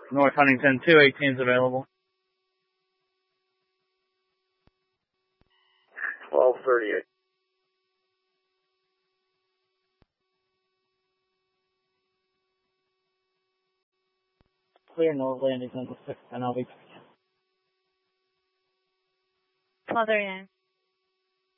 North Huntington, 218's available. 1238. Clear North Landing, Central 6, and I'll be back. 1239.